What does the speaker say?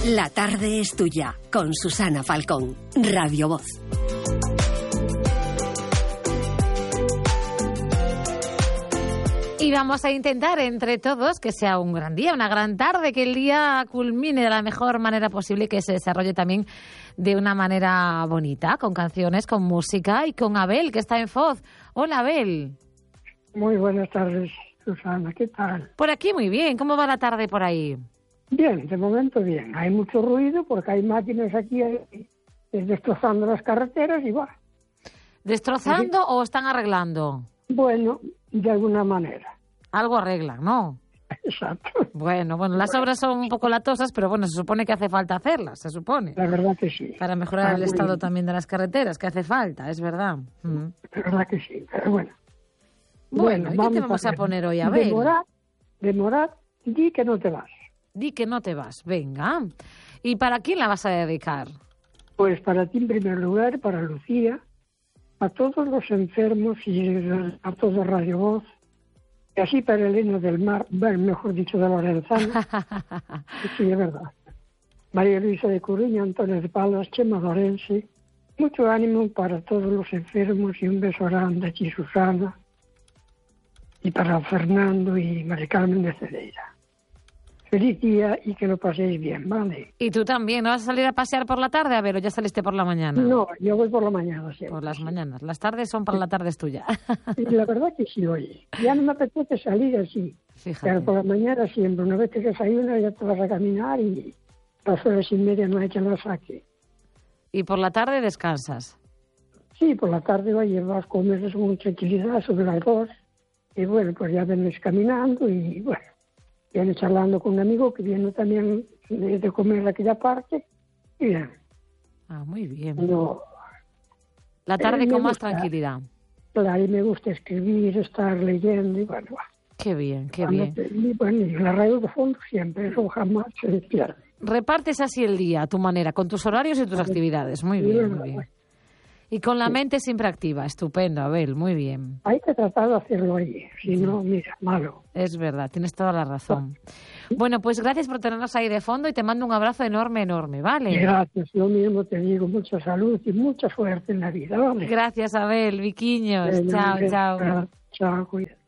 La tarde es tuya, con Susana Falcón, Radio Voz. Y vamos a intentar entre todos que sea un gran día, una gran tarde, que el día culmine de la mejor manera posible y que se desarrolle también de una manera bonita, con canciones, con música y con Abel, que está en Foz. Hola, Abel. Muy buenas tardes, Susana. ¿Qué tal? Por aquí muy bien. ¿Cómo va la tarde por ahí? Bien, de momento bien. Hay mucho ruido porque hay máquinas aquí destrozando las carreteras y va. ¿Destrozando o están arreglando? Bueno, de alguna manera. Algo arreglan, ¿no? Exacto. Bueno, las obras son un poco latosas, pero bueno, se supone que hace falta hacerlas, se supone. La verdad que sí. Para mejorar el estado también de las carreteras, que hace falta, es verdad. La verdad que sí, pero bueno. Bueno, ¿y qué te vamos a poner hoy? A ver. Demorar, di que no te vas. Di que no te vas, venga. ¿Y para quién la vas a dedicar? Pues para ti en primer lugar, para Lucía, a todos los enfermos y a toda Radio Voz, y así para Elena del Mar, mejor dicho, de Lorenzana. Sí, es verdad. María Luisa de Coruña, Antonio de Palas, Chema Lorense. Mucho ánimo para todos los enfermos y un beso grande aquí, Susana. Y para Fernando y María Carmen de Cedeira. Feliz día y que lo paséis bien, ¿vale? ¿Y tú también? ¿No vas a salir a pasear por la tarde? A ver, ¿o ya saliste por la mañana? No, yo voy por la mañana siempre. Por las mañanas. Las tardes son para la tarde tuya. Y la verdad que sí, oye. Ya no me apetece salir así. Fíjate. Pero por la mañana siempre. Una vez que desayunas ya te vas a caminar y a las 8:30 no hay que lo saque. ¿Y por la tarde descansas? Sí, por la tarde, oye, vas a comer con tranquilidad sobre las 2. Y bueno, pues ya vienes caminando y bueno. Viene charlando con un amigo que viene también de comer a aquella parte. Y bien. Ah, muy bien. No, la tarde con más tranquilidad. Claro, y me gusta escribir, estar leyendo y bueno. Qué bien, qué bien. Y bueno, y la radio de fondo siempre, eso jamás se pierde. Repartes así el día a tu manera, con tus horarios y tus actividades. Muy bien, muy bien. Y con la mente siempre activa. Estupendo, Abel, muy bien. Hay que tratar de hacerlo ahí, si no, mira, malo. Es verdad, tienes toda la razón. Bueno, pues gracias por tenernos ahí de fondo y te mando un abrazo enorme, enorme, ¿vale? Gracias, yo mismo te digo mucha salud y mucha suerte en la vida, ¿vale? Gracias, Abel, Viquiños. Chao, chao. Chao, cuídate.